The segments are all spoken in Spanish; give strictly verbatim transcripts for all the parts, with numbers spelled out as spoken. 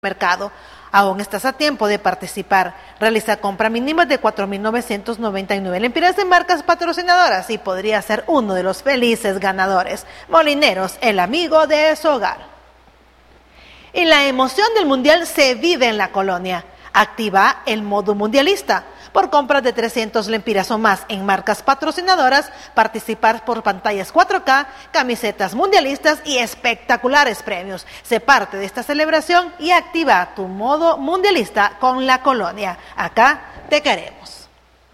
mercado. Aún estás a tiempo de participar. Realiza compra mínima de cuatro mil novecientos noventa y nueve lempiras de marcas patrocinadoras y podría ser uno de los felices ganadores. Molineros, el amigo de su hogar. Y la emoción del mundial se vive en la colonia. Activa el modo mundialista. Por compras de trescientas lempiras o más en marcas patrocinadoras, participar por pantallas cuatro K, camisetas mundialistas y espectaculares premios. Sé parte de esta celebración y activa tu modo mundialista con la colonia. Acá te queremos.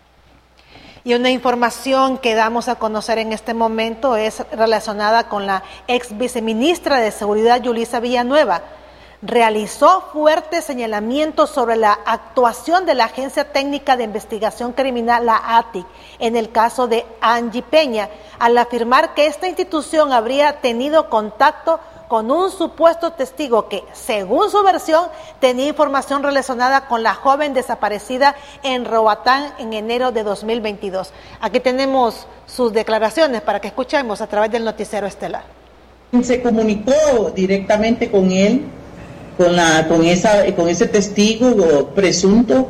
Y una información que damos a conocer en este momento es relacionada con la ex viceministra de Seguridad, Yulisa Villanueva. Realizó fuertes señalamientos sobre la actuación de la Agencia Técnica de Investigación Criminal, la A T I C, en el caso de Angie Peña, al afirmar que esta institución habría tenido contacto con un supuesto testigo que, según su versión, tenía información relacionada con la joven desaparecida en Roatán en enero de dos mil veintidós. Aquí tenemos sus declaraciones para que escuchemos a través del noticiero estelar. Se comunicó directamente con él, con la con esa con ese testigo presunto,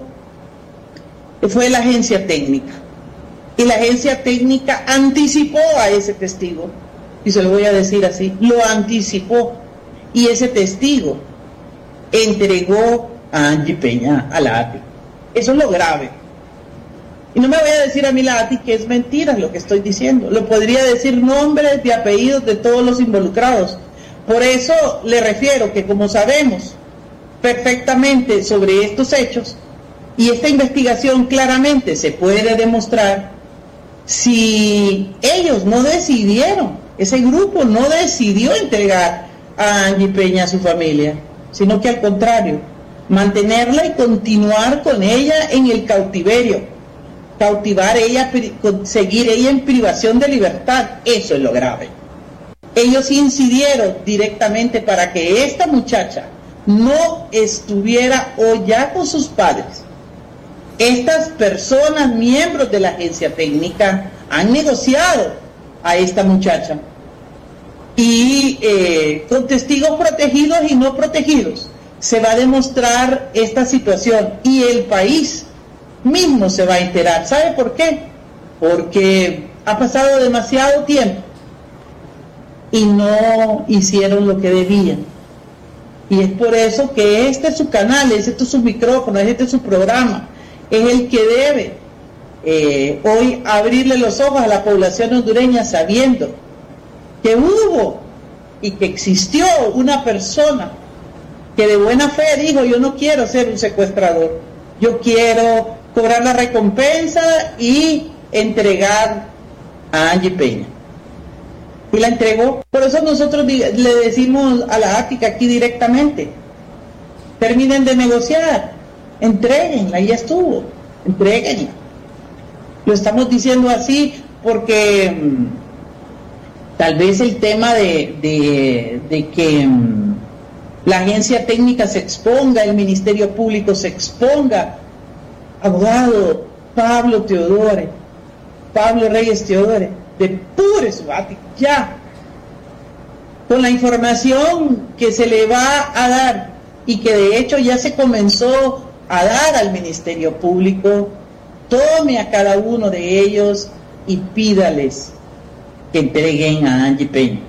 fue la agencia técnica, y la agencia técnica anticipó a ese testigo, y se lo voy a decir así, lo anticipó, y ese testigo entregó a Angie Peña a la A T I. Eso es lo grave, y no me voy a decir a mí la A T I que es mentira lo que estoy diciendo, lo podría decir nombres y apellidos de todos los involucrados. Por eso le refiero que, como sabemos perfectamente sobre estos hechos, y esta investigación claramente se puede demostrar, si ellos no decidieron, ese grupo no decidió entregar a Angie Peña a su familia, sino que al contrario, mantenerla y continuar con ella en el cautiverio, cautivar ella, seguir ella en privación de libertad, eso es lo grave. Ellos incidieron directamente para que esta muchacha no estuviera o ya con sus padres. Estas personas, miembros de la agencia técnica, han negociado a esta muchacha. Y eh, con testigos protegidos y no protegidos se va a demostrar esta situación y el país mismo se va a enterar. ¿Sabe por qué? Porque ha pasado demasiado tiempo y no hicieron lo que debían, y es por eso que este es su canal, este es su micrófono, este es su programa, es el que debe eh, hoy abrirle los ojos a la población hondureña, sabiendo que hubo y que existió una persona que de buena fe dijo: yo no quiero ser un secuestrador, yo quiero cobrar la recompensa y entregar a Angie Peña. Y la entregó. Por eso nosotros le decimos a la A T I C aquí directamente: terminen de negociar, entréguenla, ya estuvo, entréguenla. Lo estamos diciendo así porque mmm, tal vez el tema de, de, de que mmm, la agencia técnica se exponga, el Ministerio Público se exponga. Abogado Pablo Teodore, Pablo Reyes Teodore, depure su A T I C ya, con la información que se le va a dar y que de hecho ya se comenzó a dar al Ministerio Público. Tome a cada uno de ellos y pídales que entreguen a Angie Peña.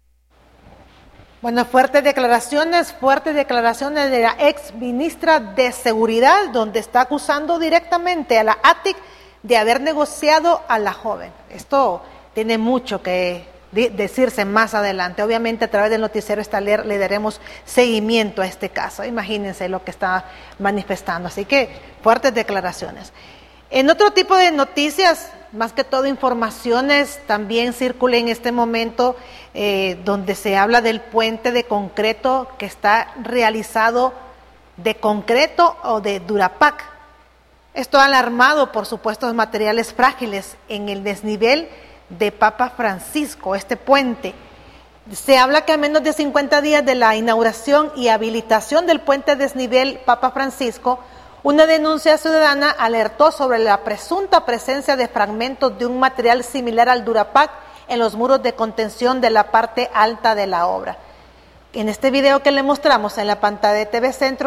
Bueno, fuertes declaraciones, fuertes declaraciones de la ex ministra de Seguridad, donde está acusando directamente a la A T I C de haber negociado a la joven. Esto tiene mucho que de- decirse más adelante. Obviamente a través del noticiero estelar le daremos seguimiento a este caso. Imagínense lo que está manifestando. Así que fuertes declaraciones. En otro tipo de noticias, más que todo informaciones, también circula en este momento eh, donde se habla del puente de concreto que está realizado de concreto o de Durapac. Esto ha alarmado por supuestos materiales frágiles en el desnivel de Papa Francisco, este puente. Se habla que a menos de cincuenta días de la inauguración y habilitación del puente desnivel Papa Francisco, una denuncia ciudadana alertó sobre la presunta presencia de fragmentos de un material similar al Durapac en los muros de contención de la parte alta de la obra. En este video que le mostramos en la pantalla de T V Centro,